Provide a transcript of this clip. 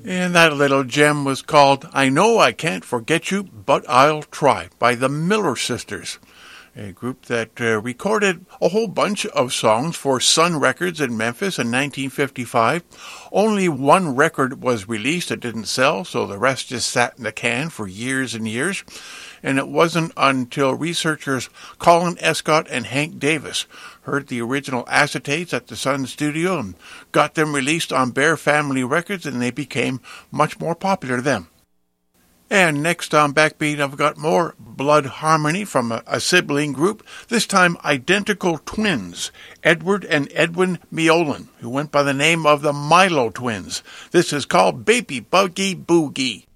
And that little gem was called I Know I Can't Forget You, But I'll Try by the Miller Sisters, a group that recorded a whole bunch of songs for Sun Records in Memphis in 1955. Only one record was released. It didn't sell, so the rest just sat in the can for years and years. And it wasn't until researchers Colin Escott and Hank Davis heard the original acetates at the Sun studio and got them released on Bear Family Records, and they became much more popular then. And next on Backbeat, I've got more Blood Harmony from a sibling group, this time identical twins, Edward and Edwin Meolan, who went by the name of the Milo Twins. This is called Baby Buggy Boogie.